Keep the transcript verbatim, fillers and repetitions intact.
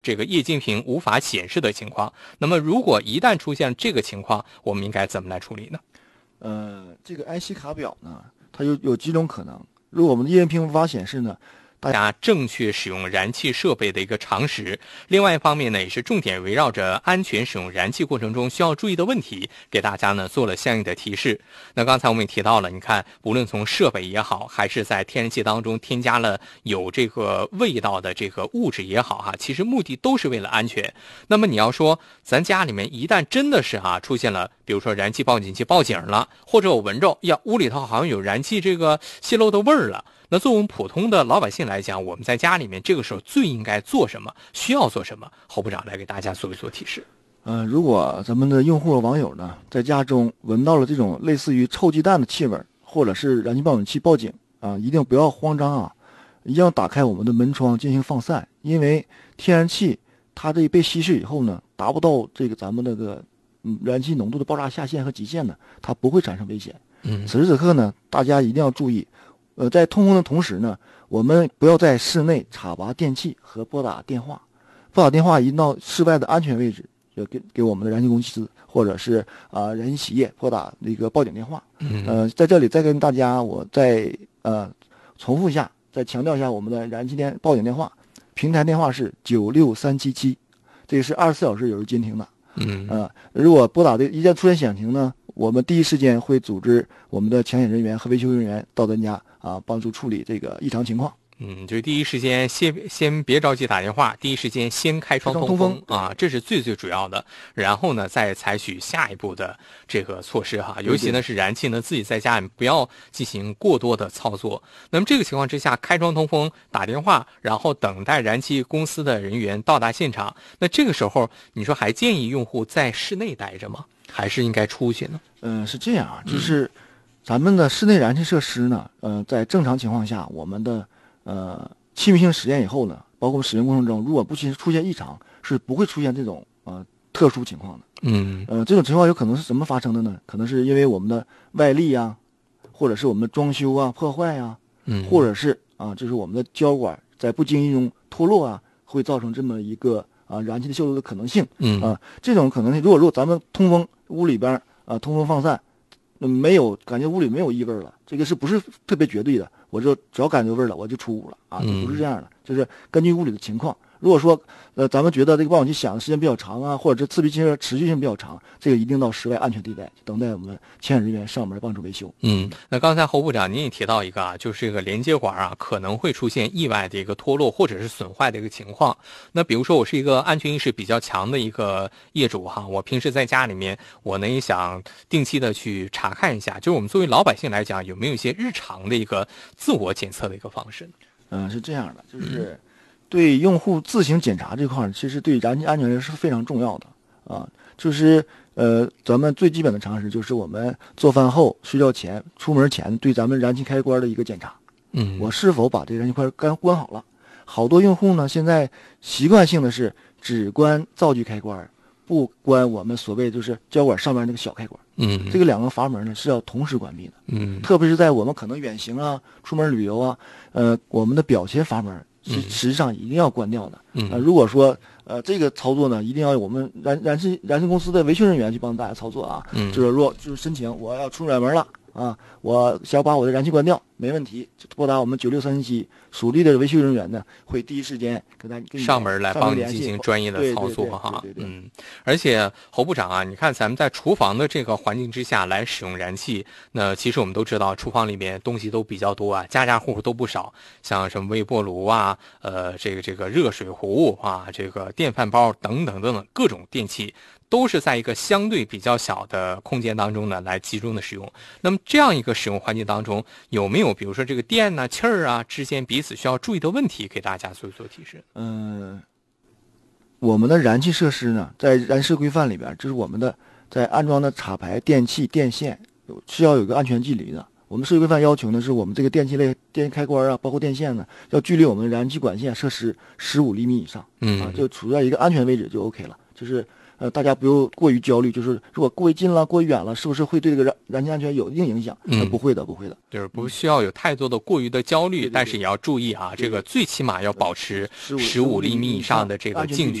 这个液晶屏无法显示的情况。那么如果一旦出现这个情况，我们应该怎么来处理呢？ 呃，这个 I C 卡表呢，它有有几种可能。如果我们的液晶屏无法显示呢， 大家正确使用燃气设备的一个常识。另外一方面呢，也是重点围绕着安全使用燃气过程中需要注意的问题，给大家呢做了相应的提示。那刚才我们也提到了，你看，无论从设备也好，还是在天然气当中添加了有这个味道的这个物质也好哈，其实目的都是为了安全。那么你要说咱家里面一旦真的是哈出现了，比如说燃气报警器报警了，或者我闻着呀屋里头好像有燃气这个泄漏的味儿了，那作为我们普通的老百姓来讲，我们在家里面这个时候最应该做什么，需要做什么？侯部长来给大家做一做提示。 呃，如果咱们的用户网友呢，在家中闻到了这种类似于臭鸡蛋的气味，或者是燃气报警器报警啊，一定不要慌张啊，一定要打开我们的门窗进行放散，因为天然气它这被稀释以后呢，达不到这个咱们那个嗯燃气浓度的爆炸下限和极限呢，它不会产生危险。 嗯， 此时此刻呢，大家一定要注意。呃，在通风的同时呢，我们不要在室内插拔电器和拨打电话，拨打电话一定到室外的安全位置，就给给我们的燃气公司或者是啊、呃、燃气企业拨打那个报警电话。 嗯， 呃，在这里再跟大家我再呃重复一下，再强调一下我们的燃气电报警电话，平台电话是九六三七七，这个是二十四小时有人监听的。 嗯， 呃，如果拨打的一旦出现响情呢，我们第一时间会组织我们的抢险人员和维修人员到咱家啊，帮助处理这个异常情况。 嗯，就是第一时间先先别着急打电话，第一时间先开窗通风啊，这是最最主要的。然后呢，再采取下一步的这个措施哈，尤其呢是燃气呢自己在家里不要进行过多的操作。那么这个情况之下，开窗通风、打电话，然后等待燃气公司的人员到达现场。那这个时候，你说还建议用户在室内待着吗？还是应该出去呢？ 嗯、呃，是这样啊，就是咱们的室内燃气设施呢，呃，在正常情况下，我们的呃，气密性实验以后呢，包括使用过程中，如果不出现异常，是不会出现这种呃特殊情况的。 嗯， 呃，这种情况有可能是怎么发生的呢？可能是因为我们的外力啊，或者是我们的装修啊破坏啊， 嗯， 或者是啊，就是我们的胶管在不经意中脱落啊，会造成这么一个啊燃气的泄漏的可能性。 嗯啊，这种可能性，如果如果咱们通风屋里边啊通风放散，没有感觉屋里没有异味了，这个是不是特别绝对的？我就只要感觉味儿了，我就出屋了啊，就不是这样的，就是根据屋里的情况。如果说呃咱们觉得这个报警器响的时间比较长啊，或者是刺鼻气味持续性比较长，这个一定到室外安全地带，等待我们牵线人员上门帮助维修。 嗯，那刚才侯部长您也提到一个啊，就是这个连接管啊可能会出现意外的一个脱落或者是损坏的一个情况。那比如说我是一个安全意识比较强的一个业主哈，我平时在家里面我呢也想定期的去查看一下，就是我们作为老百姓来讲，有没有一些日常的一个自我检测的一个方式呢？ 嗯、呃，是这样的，就是对用户自行检查这块儿，其实对燃气安全是非常重要的啊。就是呃，咱们最基本的常识就是我们做饭后、睡觉前、出门前对咱们燃气开关的一个检查。 嗯， 我是否把这个燃气开关关好了？好多用户呢，现在习惯性的是只关灶具开关，不关我们所谓就是胶管上面那个小开关。 嗯， 这个两个阀门呢是要同时关闭的。 嗯， 特别是在我们可能远行啊、出门旅游啊，呃，我们的表前阀门实实际上一定要关掉的。 嗯， 呃，如果说呃这个操作呢，一定要我们燃燃气燃气公司的维修人员去帮大家操作啊。 嗯， 就是说就是申请我要出远门了啊，我想把我的燃气关掉，没问题，就拨打我们九六三七属地的维修人员呢，会第一时间跟他跟上门来帮你进行专业的操作哈。嗯，而且侯部长啊，你看咱们在厨房的这个环境之下来使用燃气，那其实我们都知道，厨房里面东西都比较多啊，家家户户都不少，像什么微波炉啊，呃，这个这个热水壶啊，这个电饭煲等等等等各种电器。都是在一个相对比较小的空间当中呢来集中的使用。那么这样一个使用环境当中，有没有比如说这个电啊、气儿啊之间彼此需要注意的问题，给大家做一做提示？ 嗯、呃，我们的燃气设施呢，在燃设规范里边，就是我们的在安装的插排电器电线有是要有个安全距离的。我们设计规范要求呢，是我们这个电器类电开关啊，包括电线呢，要距离我们燃气管线设施十五厘米以上。 嗯， 啊，就处在一个安全位置就 OK 了。就是呃，大家不用过于焦虑，就是如果过于近了、过于远了，是不是会对这个燃燃气安全有一定影响？ 嗯， 不会的，不会的， 就是不需要有太多的过于的焦虑， 对对对但是也要注意啊，这个最起码要保持十十五厘米以上的这个安全距离近距